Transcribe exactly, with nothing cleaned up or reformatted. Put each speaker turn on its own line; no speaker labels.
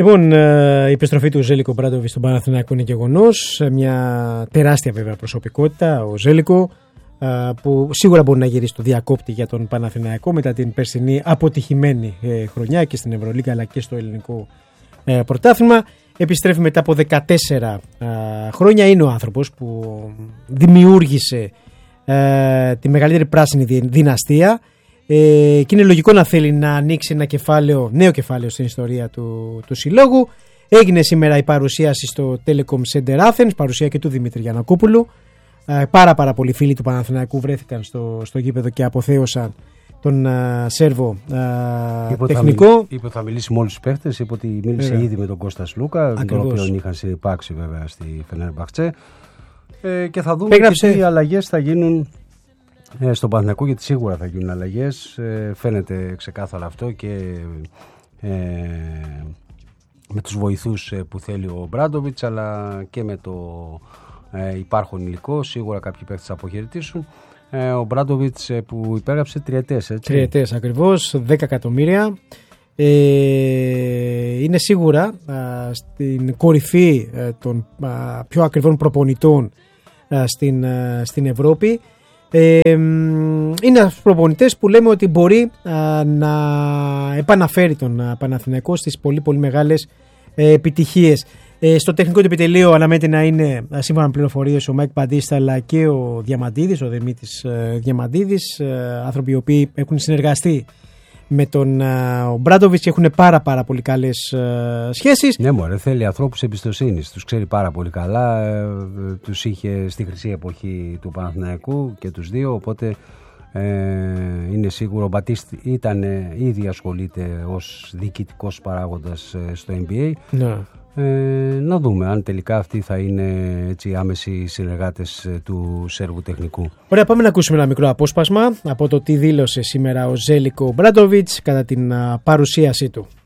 Λοιπόν, η επιστροφή του Ζέλικο Ομπράντοβιτς στον Παναθηναϊκό είναι γεγονός. Μια τεράστια βέβαια προσωπικότητα ο Ζέλικο, που σίγουρα μπορεί να γυρίσει το διακόπτη για τον Παναθηναϊκό μετά την περσινή αποτυχημένη χρονιά και στην Ευρωλίγκα αλλά και στο ελληνικό πρωτάθλημα. Επιστρέφει μετά από δεκατέσσερα χρόνια. Είναι ο άνθρωπος που δημιούργησε τη μεγαλύτερη πράσινη δυναστεία. Ε, και είναι λογικό να θέλει να ανοίξει ένα κεφάλαιο, νέο κεφάλαιο στην ιστορία του, του συλλόγου. Έγινε σήμερα η παρουσίαση στο Telecom Center Athens, παρουσία και του Δημήτρη Γιαννακόπουλου. Ε, πάρα πάρα πολλοί φίλοι του Παναθηναϊκού βρέθηκαν στο, στο γήπεδο και αποθέωσαν τον uh, Σέρβο uh, τεχνικό.
Είπε ότι θα μιλήσει με όλους τους παίχτες, είπε ότι μίλησε Βέβαια. ήδη με τον Κώστα Σλούκα, τον οποίο είχαν συνυπάρξει βέβαια στη Φενέρμπαχτσε. Ε, και θα δούμε Έγραψε... τι αλλαγές θα γίνουν στον Παναθηναϊκό, γιατί σίγουρα θα γίνουν αλλαγές, ε, φαίνεται ξεκάθαρα αυτό και ε, με τους βοηθούς που θέλει ο Ομπράντοβιτς, αλλά και με το ε, υπάρχον υλικό. Σίγουρα κάποιοι παίκτες θα αποχαιρετήσουν. Ε, ο Ομπράντοβιτς που υπέγραψε τριετές, έτσι.
Τριετές ακριβώς, δέκα εκατομμύρια. Ε, είναι σίγουρα α, στην κορυφή α, των α, πιο ακριβών προπονητών α, στην, α, στην Ευρώπη. Ε, είναι ένας προπονητές που λέμε ότι μπορεί α, να επαναφέρει τον α, Παναθηναϊκό στις πολύ πολύ μεγάλες ε, επιτυχίες. Ε, στο τεχνικό του επιτελείο αναμένεται να είναι, σύμφωνα με πληροφορίες, ο Μάικ Παντίστα αλλά και ο Διαμαντίδης, ο Δημήτρης ε, Διαμαντίδης, ε, άνθρωποι οι οποίοι έχουν συνεργαστεί με τον Ομπράντοβιτς και έχουν πάρα πάρα πολύ καλές ε, σχέσεις.
Ναι μωρέ, θέλει ανθρώπους εμπιστοσύνης, τους ξέρει πάρα πολύ καλά, ε, τους είχε στη χρυσή εποχή του Παναθηναϊκού και τους δύο, οπότε ε, είναι σίγουρο ο Μπατίστη ήταν ε, ήδη ασχολείται ως διοικητικός παράγοντας ε, στο N B A.
Ναι.
Ε, να δούμε αν τελικά αυτοί θα είναι έτσι άμεσοι συνεργάτες του Σέρβου τεχνικού.
Ωραία, πάμε να ακούσουμε ένα μικρό απόσπασμα από το τι δήλωσε σήμερα ο Ζέλικο Ομπράντοβιτς κατά την α, παρουσίασή του.